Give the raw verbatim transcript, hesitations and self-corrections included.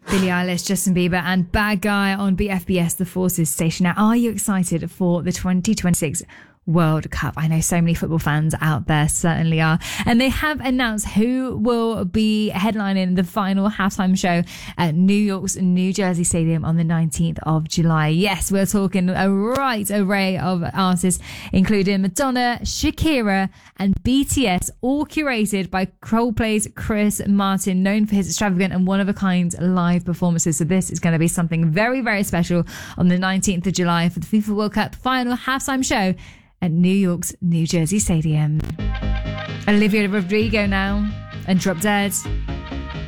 Billie Eilish, Justin Bieber and Bad Guy on B F B S The Forces station. Now, are you excited for the twenty twenty-six World Cup? I know so many football fans out there certainly are. And they have announced who will be headlining the final halftime show at New York's New Jersey Stadium on the nineteenth of July. Yes, we're talking a right array of artists, including Madonna, Shakira and B T S, all curated by Coldplay's Chris Martin, known for his extravagant and one-of-a-kind live performances. So this is going to be something very, very special on the nineteenth of July for the FIFA World Cup final halftime show at New York's New Jersey Stadium. Olivia Rodrigo now and Drop Dead.